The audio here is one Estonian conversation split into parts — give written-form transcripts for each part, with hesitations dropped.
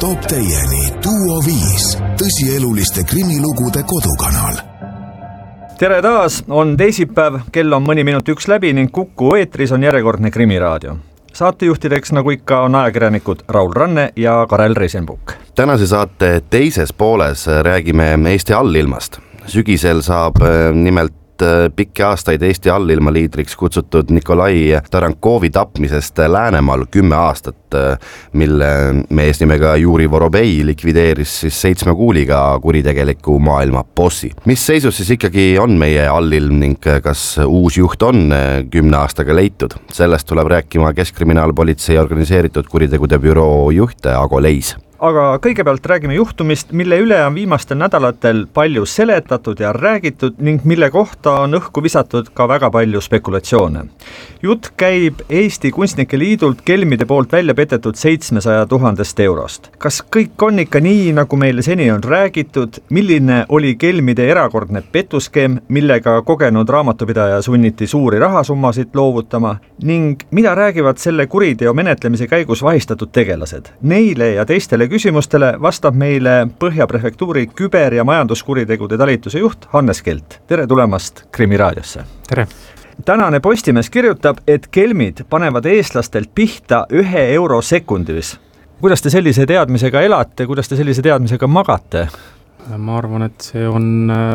toob teieni Duo 5, tõsieluliste krimilugude kodukanal. Tere taas, on teisipäev, kell on mõni minut 1 läbi ning Kuku eetris on järjekordne Krimiraadio. Saatejuhtideks nagu ikka on ajakirjanikud Raul Ranne ja Karel Reisenbuk. Tänase saate teises pooles räägime Eesti allilmast. Sügisel saab nimelt pikki aastaid Eesti allilma liidriks kutsutud Nikolai Tarankovi tapmisest Läänemaal 10 aastat, mille mees nimega Juri Vorobei likvideeris siis 7 kuuliga kuritegeliku maailma bossi. Mis seisus siis ikkagi on meie allilm ning kas uus juht on 10 aastaga leitud? Sellest tuleb rääkima Keskkriminaalpolitsei organiseeritud kuritegude büroo juht Ago Leis. Aga kõigepealt räägime juhtumist, mille üle on viimastel nädalatel palju seletatud ja räägitud ning mille kohta on õhku visatud ka väga palju spekulatsioone. Jutt käib Eesti Kunstnike Liidult kelmide poolt välja petetud 700 000 eurost. Kas kõik on ikka nii, nagu meile seni on räägitud? Milline oli kelmide erakordne petuskeem, millega kogenud raamatupidaja sunniti suuri rahasummasid loovutama? Ning mida räägivad selle kuriteo menetlemise käigus vahistatud tegelased? Neile ja teistele küsimustele vastab meile Põhja prefektuuri küber- ja majanduskuritegude talituse juht Hannes Kelt. Tere tulemast Krimiraadiosse. Tere. Tänane Postimees kirjutab, et kelmid panevad eestlastelt pihta 1 euro sekundis. Kuidas te sellise teadmisega elate, kuidas te sellise teadmisega magate? Ma arvan, et see on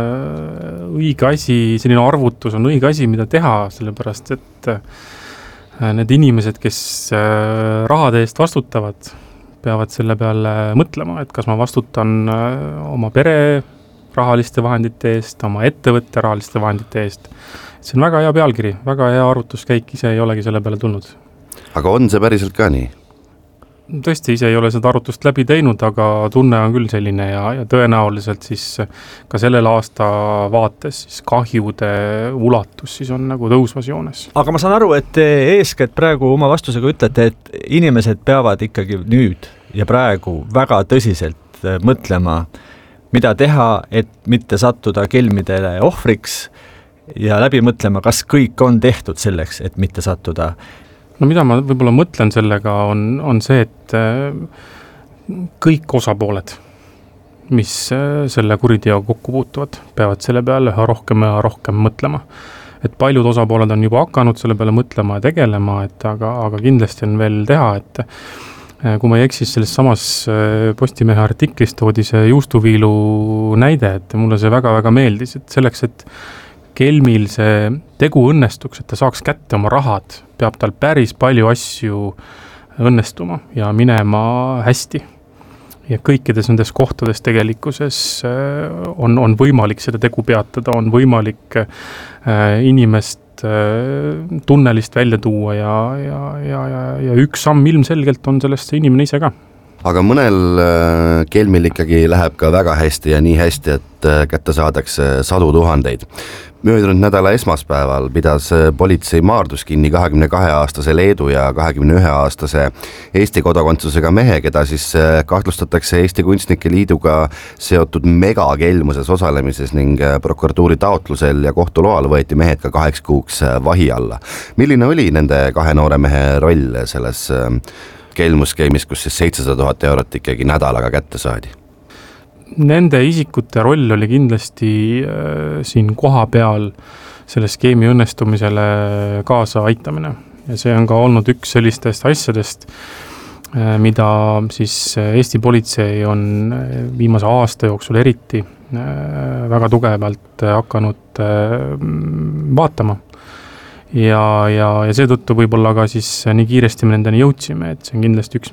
õige asi, selline arvutus on õige asi, mida teha, sellepärast et need inimesed, kes rahade eest vastutavad, peavad selle peale mõtlema, et kas ma vastutan oma pere rahaliste vahendite eest, oma ettevõtte rahaliste vahendite eest. See on väga hea pealkiri, väga hea arvutuskäik, ise ei olegi selle peale tulnud. Aga on see päriselt ka nii? Tõesti, ise ei ole seda arvutust läbi teinud, aga tunne on küll selline ja tõenäoliselt siis ka sellel aasta vaates siis kahjude ulatus siis on nagu tõusvas joones. Aga ma saan aru, et te eeskätt praegu oma vastusega ütlete, et inimesed peavad ikkagi nüüd ja praegu väga tõsiselt mõtlema, mida teha, et mitte sattuda kelmidele ohvriks ja läbi mõtlema, kas kõik on tehtud selleks, et mitte sattuda. No mida ma võib-olla mõtlen sellega on see, et kõik osapooled, mis selle kuriteo kokku puutuvad, peavad selle peale üha rohkem ja rohkem mõtlema. Et paljud osapooled on juba hakanud selle peale mõtlema ja tegelema, aga kindlasti on veel teha, et kui ma ei eksis selles samas Postimehe artiklis toodi see juustuviilu näide, et mulle see väga-väga meeldis, et selleks, et kelmil see tegu õnnestuks, et ta saaks kätte oma rahad, peab tal päris palju asju õnnestuma ja minema hästi. Ja kõikides nendes kohtades tegelikkuses on võimalik seda tegu peatada, on võimalik inimest tunnelist välja tuua ja üks samm ilmselgelt on sellest see inimene ise ka. Aga mõnel kelmil ikkagi läheb ka väga hästi ja nii hästi, et kätte saadakse 100 000. Möödunud nädala esmaspäeval pidas politsei Maardus kinni 22-aastase Leedu ja 21-aastase Eesti kodakondsusega mehe, keda siis kahtlustatakse Eesti Kunstnike Liiduga seotud megakelmuses osalemises ning prokuratuuri taotlusel ja kohtuloal võeti mehed ka 8 kuuks vahi alla. Milline oli nende 2 noore mehe roll selles kelmuskeemis, kus siis 700 000 eurot ikkagi nädalaga kätte saadi? Nende isikute roll oli kindlasti siin koha peal selle skeemi õnnestumisele kaasa aitamine. Ja see on ka olnud üks sellistest asjadest, mida siis Eesti politsei on viimase aasta jooksul eriti väga tugevalt hakanud vaatama. Ja seetõttu võib-olla ka siis nii kiiresti me nendeni jõudsime, et see on kindlasti üks